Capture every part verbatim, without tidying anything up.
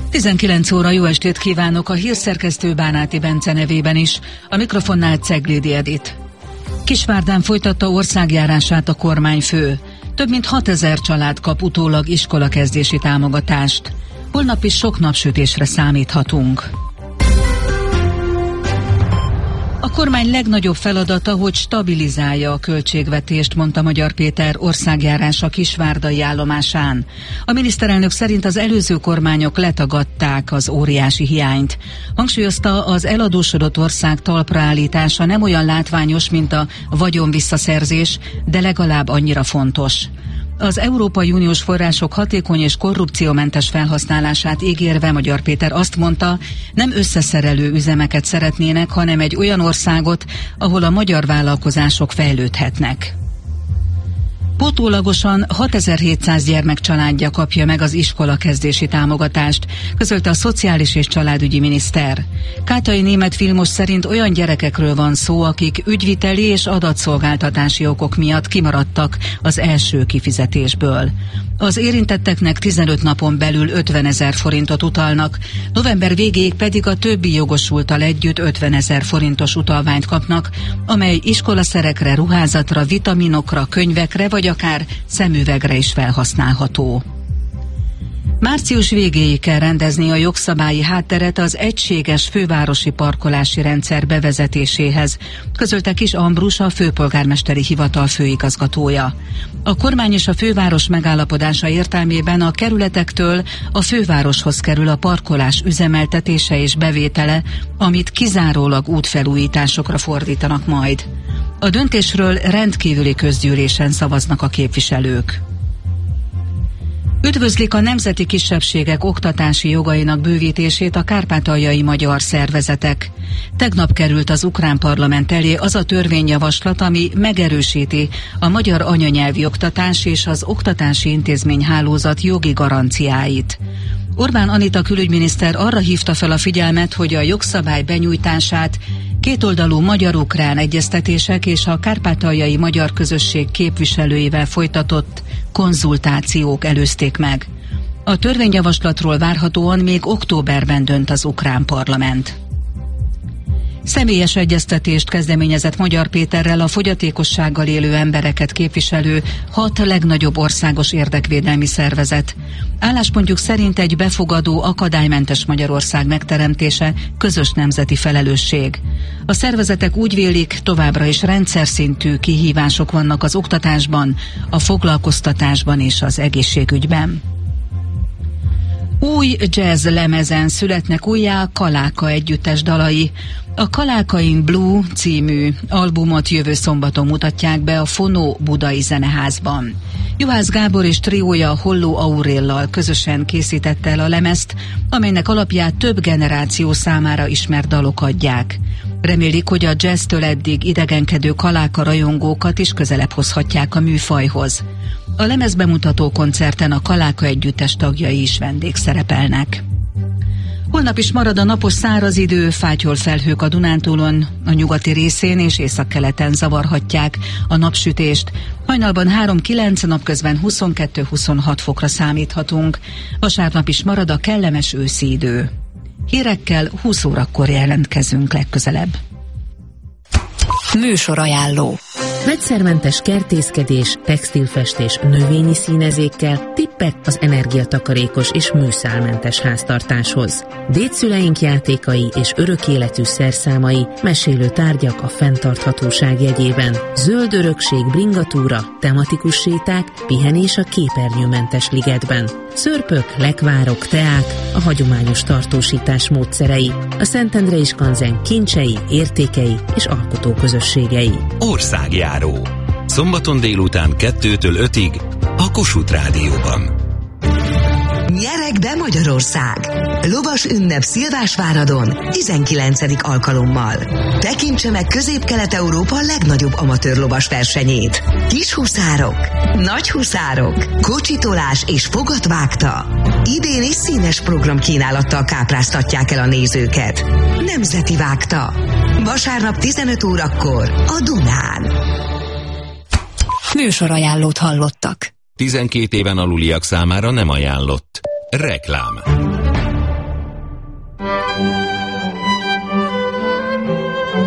tizenkilenc óra, jó estét kívánok, a hírszerkesztő Bánáti Bence nevében is, a mikrofonnál Ceglédi Edit. Kisvárdán folytatta országjárását a kormányfő. Több mint hatezer család kap utólag iskolakezdési támogatást. Holnap is sok napsütésre számíthatunk. A kormány legnagyobb feladata, hogy stabilizálja a költségvetést, mondta Magyar Péter országjárása kisvárdai állomásán. A miniszterelnök szerint az előző kormányok letagadták az óriási hiányt. Hangsúlyozta, az eladósodott ország talpraállítása nem olyan látványos, mint a vagyon visszaszerzés, de legalább annyira fontos. Az Európai Uniós források hatékony és korrupciómentes felhasználását ígérve Magyar Péter azt mondta, nem összeszerelő üzemeket szeretnének, hanem egy olyan országot, ahol a magyar vállalkozások fejlődhetnek. Pótólagosan hatezer-hétszáz gyermek családja kapja meg az iskolakezdési támogatást, közölte a Szociális és Családügyi miniszter. Kátai Németh Vilmos szerint olyan gyerekekről van szó, akik ügyviteli és adatszolgáltatási okok miatt kimaradtak az első kifizetésből. Az érintetteknek tizenöt napon belül ötvenezer forintot utalnak, november végéig pedig a többi jogosulttal együtt ötvenezer forintos utalványt kapnak, amely iskolaszerekre, ruházatra, vitaminokra, könyvekre vagy akár szemüvegre is felhasználható. Március végéig kell rendezni a jogszabályi hátteret az egységes fővárosi parkolási rendszer bevezetéséhez, közölte Kis Ambrus, a főpolgármesteri hivatal főigazgatója. A kormány és a főváros megállapodása értelmében a kerületektől a fővároshoz kerül a parkolás üzemeltetése és bevétele, amit kizárólag útfelújításokra fordítanak majd. A döntésről rendkívüli közgyűlésen szavaznak a képviselők. Üdvözlik a nemzeti kisebbségek oktatási jogainak bővítését a kárpátaljai magyar szervezetek. Tegnap került az ukrán parlament elé az a törvényjavaslat, ami megerősíti a magyar anyanyelvi oktatás és az oktatási intézményhálózat jogi garanciáit. Orbán Anita külügyminiszter arra hívta fel a figyelmet, hogy a jogszabály benyújtását kétoldalú magyar-ukrán egyeztetések és a kárpátaljai magyar közösség képviselőivel folytatott konzultációk előzték meg. A törvényjavaslatról várhatóan még októberben dönt az ukrán parlament. Személyes egyeztetést kezdeményezett Magyar Péterrel a fogyatékossággal élő embereket képviselő hat legnagyobb országos érdekvédelmi szervezet. Álláspontjuk szerint egy befogadó, akadálymentes Magyarország megteremtése közös nemzeti felelősség. A szervezetek úgy vélik, továbbra is rendszer szintű kihívások vannak az oktatásban, a foglalkoztatásban és az egészségügyben. Új jazz lemezen születnek újjá a Kaláka együttes dalai. A Kaláka in Blue című albumot jövő szombaton mutatják be a Fonó Budai Zeneházban. Juhász Gábor és triója Holló Auréllal közösen készítette el a lemezt, amelynek alapját több generáció számára ismert dalok adják. Remélik, hogy a jazztől eddig idegenkedő Kaláka rajongókat is közelebb hozhatják a műfajhoz. A lemezbemutató koncerten a Kaláka együttes tagjai is vendégszerepelnek. Holnap is marad a napos száraz idő, fátyol felhők a Dunántúlon, a nyugati részén és északkeleten zavarhatják a napsütést. Hajnalban három-kilenc, napközben huszonkettő-huszonhat fokra számíthatunk. Vasárnap is marad a kellemes őszi idő. Hírekkel húsz órakor jelentkezünk legközelebb. Műsorajánló. Vegyszermentes kertészkedés, textilfestés, növényi színezékkel, tippek az energiatakarékos és műszálmentes háztartáshoz. Dédszüleink játékai és örök életű szerszámai, mesélő tárgyak a fenntarthatóság jegyében. Zöld örökség bringatúra, tematikus séták, pihenés a képernyőmentes ligetben. Szörpök, lekvárok, teák, a hagyományos tartósítás módszerei, a Szentendrei Skanzen kincsei, értékei és alkotóközösségei. Országjáró. Szombaton délután kettőtől ötig a Kossuth Rádióban. Nyereg be Magyarország! Lovas ünnep Szilvásváradon tizenkilencedik alkalommal. Tekintse meg Közép-Kelet-Európa legnagyobb amatőr lovas versenyét. Kis huszárok, nagy huszárok, kocsitolás és fogatvágta. Idén is színes programkínálattal kápráztatják el a nézőket. Nemzeti vágta. Vasárnap tizenöt órakor a Dunán. Műsorajánlót hallottak. tizenkét éven aluliak számára nem ajánlott. Reklám.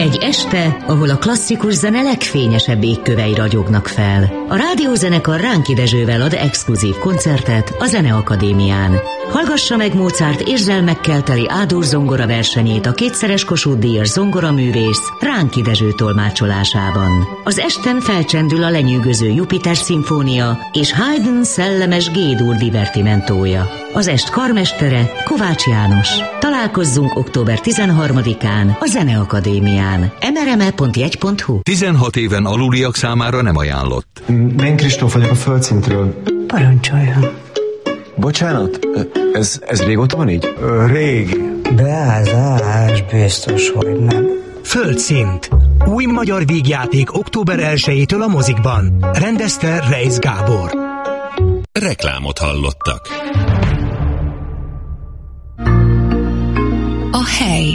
Egy este, ahol a klasszikus zene legfényesebb égkövei ragyognak fel. A rádiózenekar Ránki Dezsővel ad exkluzív koncertet a Zeneakadémián. Hallgassa meg Mozart érzelmekkel teli Ádur zongora versenyét a kétszeres Kossuth-díjas zongoraművész Ránki Dezső tolmácsolásában. Az esten felcsendül a lenyűgöző Jupiter szimfónia és Haydn szellemes G-dur divertimentója. Az est karmestere Kovács János. Találkozzunk október tizenharmadikán a Zeneakadémián. em er em e pont jegy pont hu tizenhat éven aluliak számára nem ajánlott. Én Kristóf vagyok a Földszintről. Parancsoljon. Bocsánat, ez, ez régóta van így? Régi. Beázás, biztos, hogy nem. Földszint. Új magyar vígjáték október elsejétől a mozikban. Rendezte Reisz Gábor. Reklámot hallottak. A hely.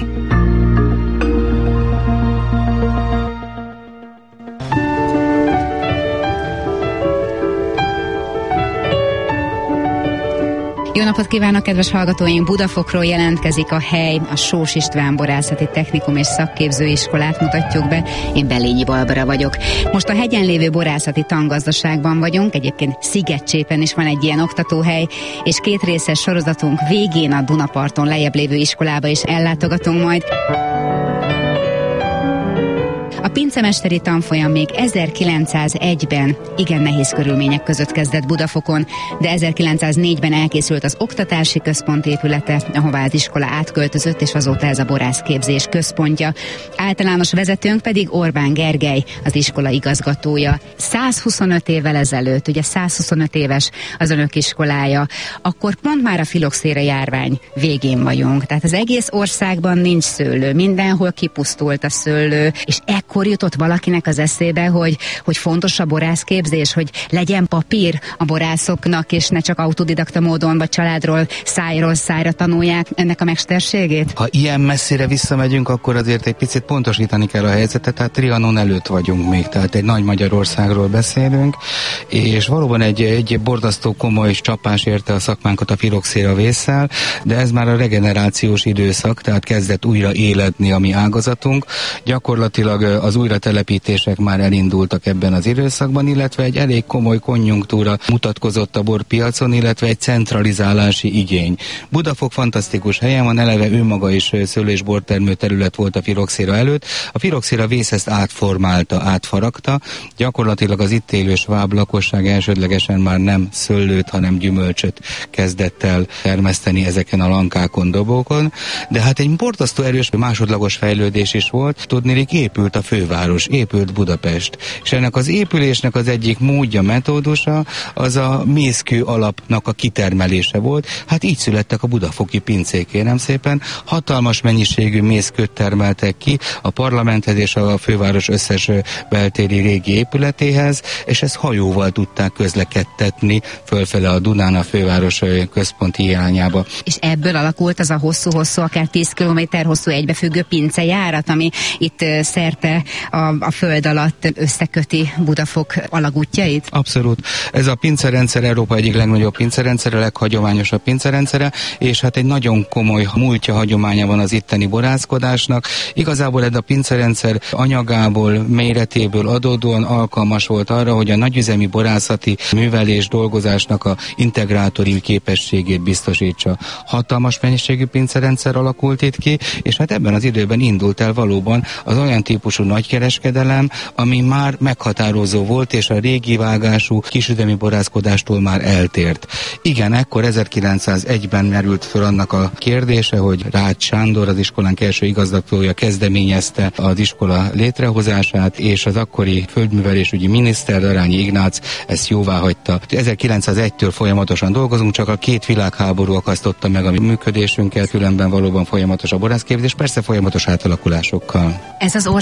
Jó napot kívánok, kedves hallgatóink! Budafokról jelentkezik a hely, a Sós István Borászati Technikum és Szakképzőiskolát mutatjuk be. Én Bellényi Barbara vagyok. Most a hegyen lévő borászati tangazdaságban vagyunk, egyébként Szigetcsépen is van egy ilyen oktatóhely, és két részes sorozatunk végén a Dunaparton lejjebb lévő iskolába is ellátogatunk majd. A pincemesteri tanfolyam még ezerkilencszázegyben igen nehéz körülmények között kezdett Budafokon, de ezerkilencszáznégyben elkészült az oktatási központ épülete, ahová az iskola átköltözött, és azóta ez a borászképzés központja. Általános vezetőnk pedig Orbán Gergely, az iskola igazgatója. százhuszonöt évvel ezelőtt, ugye százhuszonöt éves az önök iskolája, akkor pont már a filoxéra járvány végén vagyunk. Tehát az egész országban nincs szőlő, mindenhol kipusztult a szőlő, és ekkor jutott valakinek az eszébe, hogy, hogy fontos a borászképzés, hogy legyen papír a borászoknak, és ne csak autodidakta módon, vagy családról, szájról szájra tanulják ennek a mesterségét? Ha ilyen messzire visszamegyünk, akkor azért egy picit pontosítani kell a helyzetet, tehát Trianon előtt vagyunk még, tehát egy nagy Magyarországról beszélünk, és valóban egy, egy borzasztó komoly csapás érte a szakmánkat a filoxéra vésszel, de ez már a regenerációs időszak, tehát kezdett újra éledni a mi ágazatunk. Gyakorlatilag az újratelepítések már elindultak ebben az időszakban, illetve egy elég komoly konjunktúra mutatkozott a borpiacon, illetve egy centralizálási igény. Budafok fantasztikus helyen van, eleve ő maga is szőlő- és bortermő terület volt a filoxéra előtt. A filoxéra vész ezt átformálta, átfaragta. Gyakorlatilag az itt élő sváb lakosság elsődlegesen már nem szőlőt, hanem gyümölcsöt kezdett el termeszteni ezeken a lankákon, dobókon. De hát egy borzasztó erős másodlagos fejlődés is volt. Tudniillik, épült a főváros, épült Budapest. És ennek az épülésnek az egyik módja, metódusa az a mészkő alapnak a kitermelése volt. Hát így születtek a budafoki pincék, kérem szépen. Hatalmas mennyiségű mészkőt termeltek ki a parlamenthez és a főváros összes beltéri régi épületéhez, és ezt hajóval tudták közlekedtetni fölfele a Dunán a főváros központi irányába. És ebből alakult az a hosszú-hosszú, akár tíz kilométer hosszú egybefüggő pincejárat, ami itt szerte a, a föld alatt összeköti Budafok alagútjait? Abszolút. Ez a pincerendszer Európa egyik legnagyobb pincerendszere, leghagyományosabb pincerendszere, és hát egy nagyon komoly múltja, hagyománya van az itteni borászkodásnak. Igazából ez a pincerendszer anyagából, méretéből adódóan alkalmas volt arra, hogy a nagyüzemi borászati művelés dolgozásnak a integrátori képességét biztosítsa. Hatalmas mennyiségű pincerendszer alakult itt ki, és hát ebben az időben indult el valóban az olyan típusú nagykereskedelem, ami már meghatározó volt, és a régi vágású kisüzemi borászkodástól már eltért. Igen, ekkor ezerkilencszázegyben merült föl annak a kérdése, hogy Rácz Sándor, az iskolánk első igazgatója kezdeményezte az iskola létrehozását, és az akkori földművelésügyi miniszter, Darányi Ignác ezt jóvá hagyta. ezerkilencszázegytől folyamatosan dolgozunk, csak a két világháború akasztotta meg a működésünket, különben valóban folyamatos a borászképzés, persze folyamatos átalakulásokkal. Ez az ország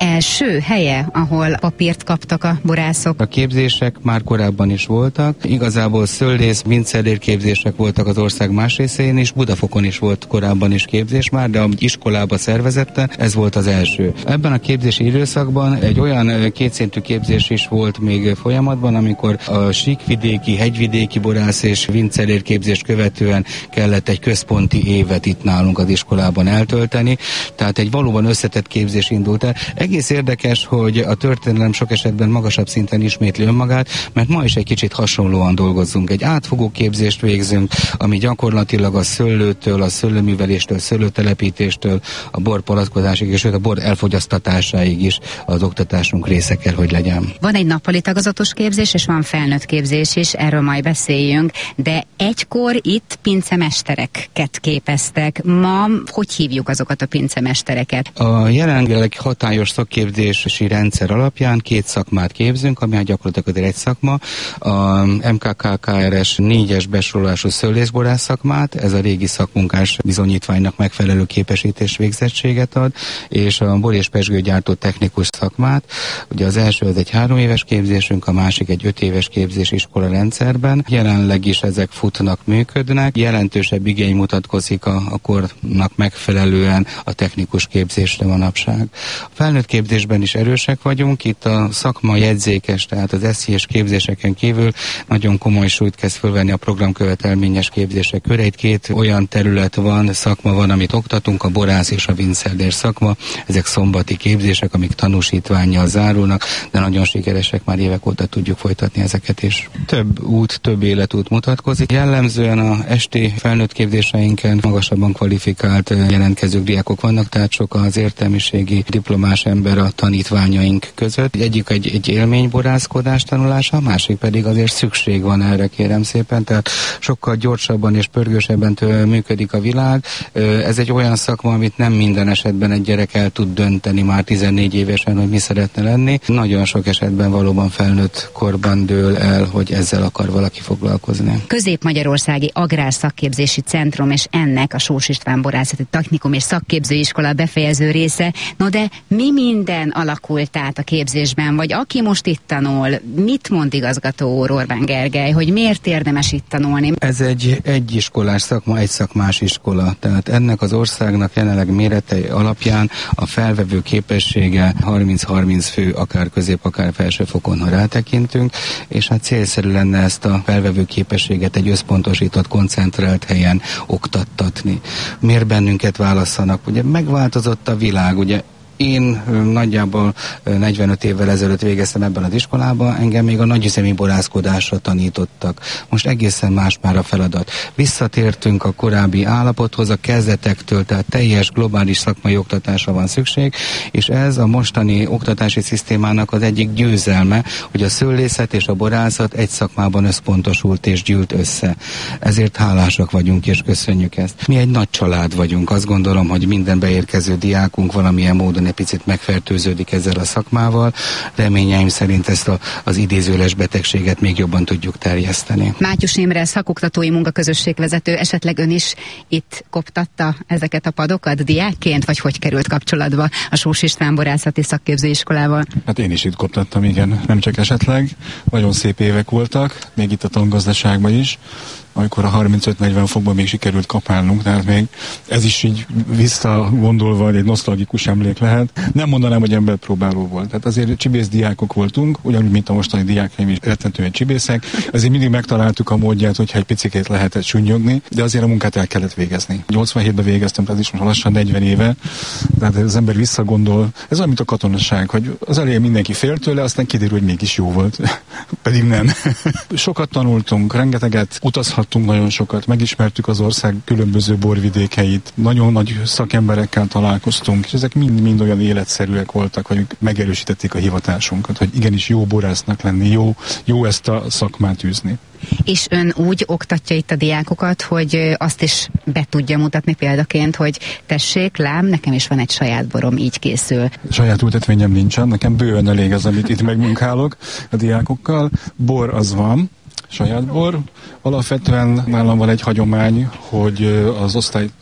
első helye, ahol papírt kaptak a borászok? A képzések már korábban is voltak. Igazából szőlész, vincellőr képzések voltak az ország más részein is, Budafokon is volt korábban is képzés már, de amit iskolába szervezette, ez volt az első. Ebben a képzési időszakban egy olyan kétszintű képzés is volt még folyamatban, amikor a síkvidéki, hegyvidéki borász és vincellőr képzést követően kellett egy központi évet itt nálunk az iskolában eltölteni, tehát egy valóban összetett képzés indult el. Egész érdekes, hogy a történelem sok esetben magasabb szinten ismétli önmagát, mert ma is egy kicsit hasonlóan dolgozzunk. Egy átfogó képzést végzünk, ami gyakorlatilag a szőlőtől, a szőlőműveléstől, szőlőtelepítéstől, a bor palackozásig, és a bor elfogyasztatásáig is az oktatásunk része kell, hogy legyen. Van egy nappali tagozatos képzés, és van felnőtt képzés is, erről majd beszéljünk, de egykor itt pincemestereket képeztek. Ma hogy hívjuk azokat a pincemestereket? A jelenleg hatályos szakképzési rendszer alapján két szakmát képzünk, ami gyakorlatilag azért egy szakma. A em ká ká ká er es négyes besorolású szőlészborász szakmát, ez a régi szakmunkás bizonyítványnak megfelelő képesítés végzettséget ad, és a bor- és pezsgőgyártó technikus szakmát. Ugye az első az egy három éves képzésünk, a másik egy öt éves képzés iskola rendszerben. Jelenleg is ezek futnak, működnek. Jelentősebb igény mutatkozik a, a kornak megfelelően a technikus képzésre manapság. A felnőtt képzésben is erősek vagyunk, itt a szakma jegyzékes, tehát az es zé es képzéseken kívül nagyon komoly súlyt kezd fölvenni a programkövetelményes képzések köre. Itt két olyan terület van, szakma van, amit oktatunk, a borász és a vincellőr szakma. Ezek szombati képzések, amik tanúsítvánnyal zárulnak, de nagyon sikeresek, már évek óta tudjuk folytatni ezeket is. Több út, több életút mutatkozik. Jellemzően a esti felnőtt képzéseinken magasabban kvalifikált jelentkezők, diákok vannak, tehát sok az értelmiségi diplomás ember a tanítványaink között. Egyik egy, egy élményborászkodás tanulása, a másik pedig azért szükség van erre, kérem szépen, tehát sokkal gyorsabban és pörgősebben tő, működik a világ. Ez egy olyan szakma, amit nem minden esetben egy gyerek el tud dönteni már tizennégy évesen, hogy mi szeretne lenni. Nagyon sok esetben valóban felnőtt korban dől el, hogy ezzel akar valaki foglalkozni. Közép-Magyarországi Agrárszakképzési Centrum és ennek a Sós István Borászati Technikum és Szakképzőiskola befejező része. No de mi minden alakult át a képzésben, vagy aki most itt tanul, mit mond igazgató úr, Orbán Gergely, hogy miért érdemes itt tanulni? Ez egy egyiskolás szakma, egy szakmás iskola, tehát ennek az országnak jelenleg méretei alapján a felvevő képessége harminc-harminc fő, akár közép, akár felsőfokon, ha rátekintünk, és hát célszerű lenne ezt a felvevő képességet egy összpontosított, koncentrált helyen oktattatni. Miért bennünket válasszanak? Ugye megváltozott a világ, ugye én nagyjából negyvenöt évvel ezelőtt végeztem ebben az iskolában, engem még a nagyüzemi borászkodásra tanítottak. Most egészen más már a feladat. Visszatértünk a korábbi állapothoz, a kezdetektől, tehát teljes globális szakmai oktatásra van szükség, és ez a mostani oktatási szisztémának az egyik győzelme, hogy a szőlészet és a borászat egy szakmában összpontosult és gyűlt össze. Ezért hálásak vagyunk, és köszönjük ezt. Mi egy nagy család vagyunk, azt gondolom, hogy minden beérkező diákunk valamilyen módon egy picit megfertőződik ezzel a szakmával. Reményeim szerint ezt a, az idézőles betegséget még jobban tudjuk terjeszteni. Mátyus Imre, szakoktatói munkaközösségvezető, esetleg ön is itt koptatta ezeket a padokat diákként, vagy hogy került kapcsolatba a Sós István Borászati Szakképzőiskolával? Hát én is itt koptattam, igen, nem csak esetleg. Nagyon szép évek voltak, még itt a tangazdaságban is, amikor a harmincöt-negyven fokban még sikerült kapálnunk, tehát még ez is így visszagondolva egy nosztalgikus emlék lehet. Nem mondanám, hogy emberpróbáló volt. Tehát azért csibész diákok voltunk, ugyanúgy, mint a mostani diákjaim is rettentően csibészek. Azért mindig megtaláltuk a módját, hogyha egy picikét lehetett sunnyogni, de azért a munkát el kellett végezni. nyolcvanhétben végeztem, tehát is most lassan negyven éve. Tehát az ember visszagondol. Ez olyan, mint a katonaság, hogy az elején mindenki fél tőle, aztán kiderül, hogy mégis jó volt. Pedig nem. Sokat tanultunk, rengeteget utazhattunk, nagyon sokat, megismertük az ország különböző borvidékeit, nagyon nagy szakemberekkel találkoztunk, és ezek mind-mind olyan életszerűek voltak, hogy megerősítették a hivatásunkat, hogy igenis jó borásznak lenni, jó, jó ezt a szakmát űzni. És ön úgy oktatja itt a diákokat, hogy azt is be tudja mutatni példaként, hogy tessék, lám, nekem is van egy saját borom, így készül. Saját ültetvényem nincsen, nekem bőven elég az, amit itt megmunkálok a diákokkal. Bor az van, saját bor. Alapvetően nálam van egy hagyomány, hogy az osztály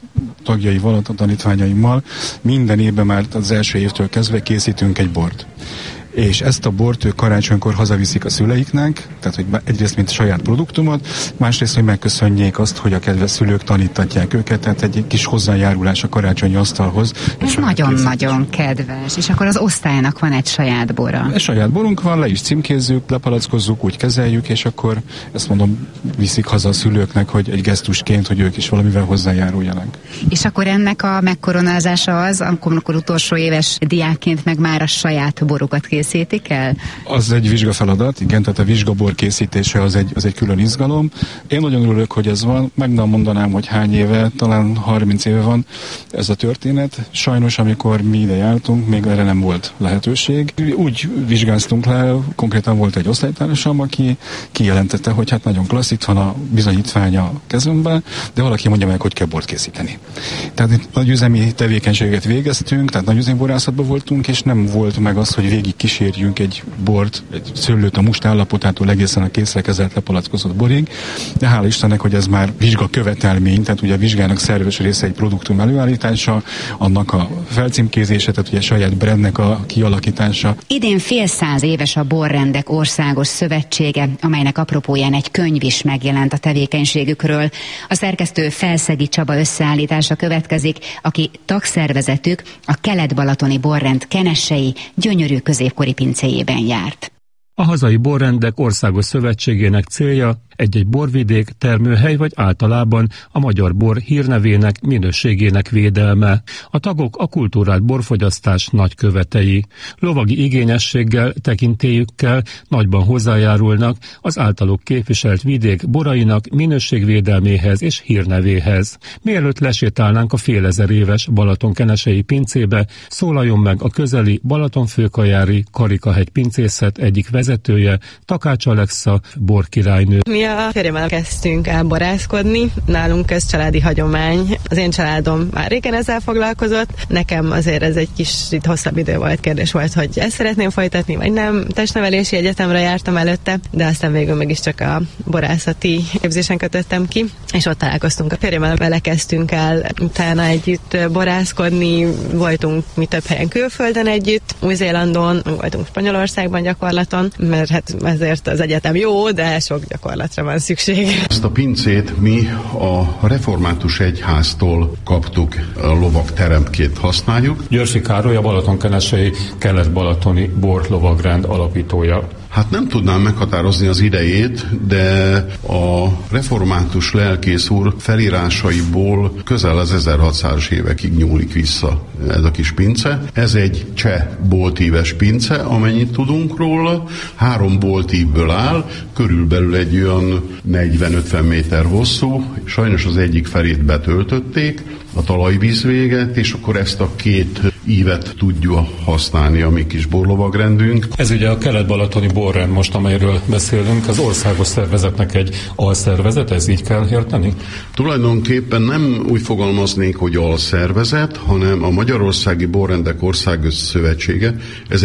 tagjaival, a tanítványaimmal minden évben már az első évtől kezdve készítünk egy bort. És ezt a bort ők karácsonykor hazaviszik a szüleiknek, tehát hogy egyrészt mint saját produktumot, másrészt, hogy megköszönjék azt, hogy a kedves szülők tanítatják őket, tehát egy kis hozzájárulás a karácsonyi asztalhoz. Ez nagyon-nagyon kedves, és akkor az osztálynak van egy saját bora. Egy saját borunk van, le is címkézzük, lepalackozzuk, úgy kezeljük, és akkor ezt mondom, viszik haza a szülőknek, hogy egy gesztusként, hogy ők is valamivel hozzájáruljanak. És akkor ennek a megkoronázása az, amikor utolsó éves diákként meg már a saját borukat készítik készítik el? Az egy vizsgafeladat, igen, tehát a vizsgabor készítése az egy, az egy külön izgalom. Én nagyon örülök, hogy ez van, meg nem mondanám, hogy hány éve, talán harminc éve van ez a történet. Sajnos, amikor mi ide jártunk, még erre nem volt lehetőség. Úgy vizsgáztunk le, konkrétan volt egy osztálytársam, aki kijelentette, hogy hát nagyon klassz, itt van a bizonyítvány a kezünkben, de valaki mondja meg, hogy kell bort készíteni. Tehát itt nagyüzemi tevékenységet végeztünk, tehát nagyüzemi borászatban voltunk, és nem volt meg az, hogy végig kísérjünk egy bort, egy szőlőt a must állapotától egészen a készre kezelt lepalackozott borig, de hála Istennek, hogy ez már vizsga követelmény, tehát ugye a vizsgának szerves része egy produktum előállítása, annak a felcímkézése, tehát ugye a saját brandnek a kialakítása. Idén fél száz éves a Borrendek Országos Szövetsége, amelynek apropóján egy könyv is megjelent a tevékenységükről. A szerkesztő Felszegi Csaba összeállítása következik, aki tagszervezetük a kelet-balatoni borrend kenessei gyönyörű középkori pincéjében járt. A hazai borrendek országos szövetségének célja egy-egy borvidék, termőhely vagy általában a magyar bor hírnevének, minőségének védelme. A tagok a kulturált borfogyasztás nagy követei. Lovagi igényességgel, tekintélyükkel nagyban hozzájárulnak az általuk képviselt vidék borainak minőségvédelméhez és hírnevéhez. Mielőtt lesétálnánk a félezer éves Balatonkenesei pincébe, szólaljon meg a közeli Balatonfőkajári Karikahegy pincészet egyik vezetője, Takács Alexa, borkirálynő. Mi a férjemmel kezdtünk el borászkodni, nálunk ez családi hagyomány. Az én családom már régen ezzel foglalkozott, nekem azért ez egy kicsit hosszabb idő volt, kérdés volt, hogy ezt szeretném folytatni, vagy nem. Testnevelési egyetemre jártam előtte, de aztán végül mégiscsak a borászati képzésen kötöttem ki, és ott találkoztunk. A férjemmel vele kezdtünk el utána együtt borászkodni, voltunk mi több helyen külföldön együtt, Új-Zélandon, voltunk Spanyolországban gyakorlaton, mert hát ezért az egyetem jó, de sok gyakorlatra van szükség. Ezt a pincét mi a református egyháztól kaptuk, a lovag teremként használjuk. Györfi Károly, a Balatonkenesei kelet-balatoni borlovagrend alapítója. Hát nem tudnám meghatározni az idejét, de a református lelkész úr felírásaiból közel az ezerhatszázas évekig nyúlik vissza ez a kis pince. Ez egy cseh boltíves pince, amennyit tudunk róla. Három boltívből áll, körülbelül egy olyan negyven-ötven méter hosszú. Sajnos az egyik felét betöltötték, a talajvíz véget, és akkor ezt a két ívet tudja használni a mi kis borlovagrendünk. Ez ugye a kelet-balatoni borrend most, amelyről beszélünk, az országos szervezetnek egy alszervezet, ez így kell érteni? Tulajdonképpen nem úgy fogalmaznék, hogy alszervezet, hanem a Magyarországi Borrendek Országos Szövetsége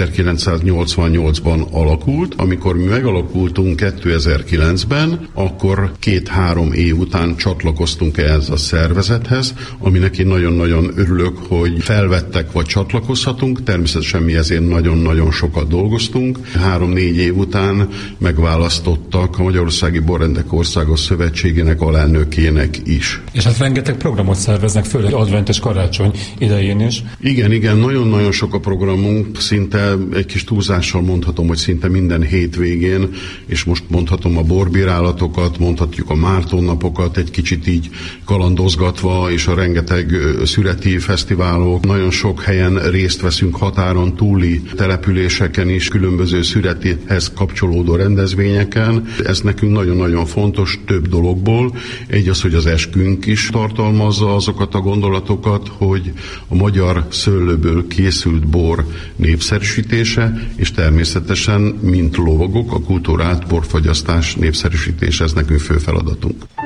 ezerkilencszáznyolcvannyolcban alakult. Amikor mi megalakultunk kétezer-kilencben, akkor két-három év után csatlakoztunk ehhez a szervezethez, aminek én nagyon-nagyon örülök, hogy felvettek vagy csatlakozhatunk. Természetesen mi ezért nagyon-nagyon sokat dolgoztunk. Három-négy év után megválasztottak a Magyarországi Borrendek Országos Szövetségének alelnökének is. És hát rengeteg programot szerveznek, főleg adventes karácsony idején is. Igen, igen, nagyon-nagyon sok a programunk, szinte egy kis túlzással mondhatom, hogy szinte minden hétvégén, és most mondhatom a borbírálatokat, mondhatjuk a Mártonnapokat, egy kicsit így kalandozgatva, és a rengeteg szüreti fesztiválok, nagyon sok helyen részt veszünk határon túli településeken is, különböző szüretihez kapcsolódó rendezvényeken. Ez nekünk nagyon-nagyon fontos több dologból. Egy az, hogy az eskünk is tartalmazza azokat a gondolatokat, hogy a magyar szőlőből készült bor népszerűsítése, és természetesen, mint lovagok, a kulturált borfogyasztás népszerűsítése, ez nekünk fő feladatunk.